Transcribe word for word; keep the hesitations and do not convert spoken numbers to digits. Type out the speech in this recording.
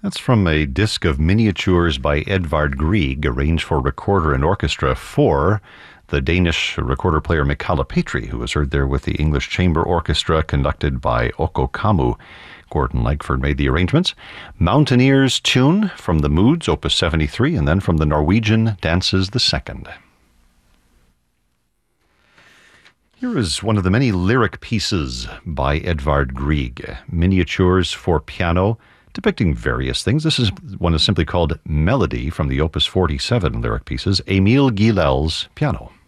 That's from a disc of miniatures by Edvard Grieg, arranged for recorder and orchestra for the Danish recorder player Michala Petri, who was heard there with the English Chamber Orchestra conducted by Okko Kammu. Gordon Legford made the arrangements. Mountaineers tune from the Moods, Opus seventy-three, and then from the Norwegian Dances the Second. Here is one of the many lyric pieces by Edvard Grieg, miniatures for piano, depicting various things. This is one is simply called Melody from the Opus forty-seven lyric pieces, Emil Gilels piano.